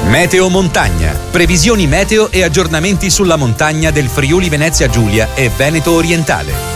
Meteo Montagna. Previsioni meteo e aggiornamenti sulla montagna del Friuli Venezia Giulia e Veneto Orientale.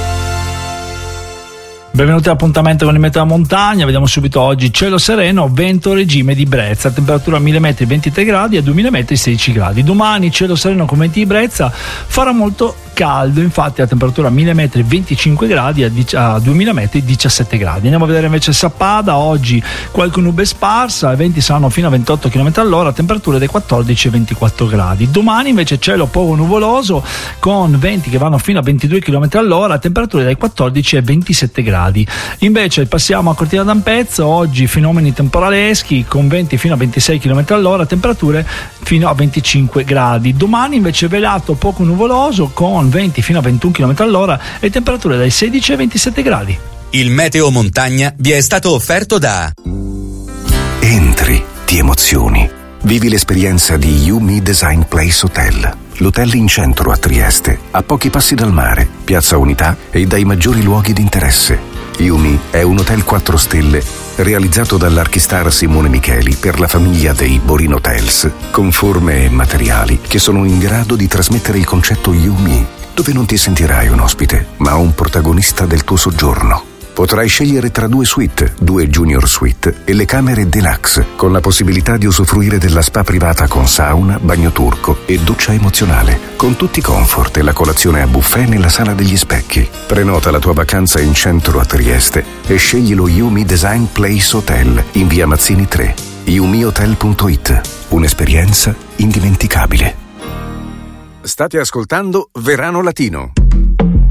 Benvenuti all'appuntamento con il Meteo Montagna. Vediamo subito oggi: cielo sereno, vento regime di brezza, temperatura a 1000 metri 23 gradi, a 2000 metri 16 gradi. Domani cielo sereno con venti di brezza, farà molto caldo, infatti a temperatura a 1000 metri 25 gradi, a 2000 metri 17 gradi. Andiamo a vedere invece Sappada. Oggi qualche nube sparsa, i venti saranno fino a 28 km all'ora, temperature dai 14 ai 24 gradi. Domani invece cielo poco nuvoloso con venti che vanno fino a 22 km all'ora, temperature dai 14 ai 27 gradi. Invece passiamo a Cortina d'Ampezzo. Oggi fenomeni temporaleschi con venti fino a 26 km all'ora, temperature fino a 25 gradi. Domani invece velato poco nuvoloso con venti fino a 21 km all'ora e temperature dai 16 ai 27 gradi. Il Meteo Montagna vi è stato offerto da Entri, ti emozioni. Vivi l'esperienza di Yumi Design Place Hotel. L'hotel in centro a Trieste, a pochi passi dal mare, Piazza Unità e dai maggiori luoghi di interesse. Yumi è un hotel 4 stelle realizzato dall'archistar Simone Micheli per la famiglia dei Borin Hotels, con forme e materiali che sono in grado di trasmettere il concetto Yumi, dove non ti sentirai un ospite, ma un protagonista del tuo soggiorno. Potrai scegliere tra 2 suite, 2 junior suite e le camere deluxe, con la possibilità di usufruire della spa privata con sauna, bagno turco e doccia emozionale, con tutti i comfort e la colazione a buffet nella sala degli specchi. Prenota la tua vacanza in centro a Trieste e scegli lo Yumi Design Place Hotel in via Mazzini 3. yumihotel.it. Un'esperienza indimenticabile. State ascoltando Verano Latino.